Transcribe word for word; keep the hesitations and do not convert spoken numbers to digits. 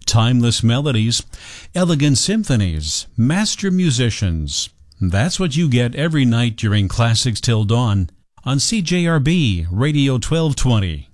timeless melodies, elegant symphonies, master musicians. That's what you get every night during Classics Till Dawn on C J R B Radio twelve twenty.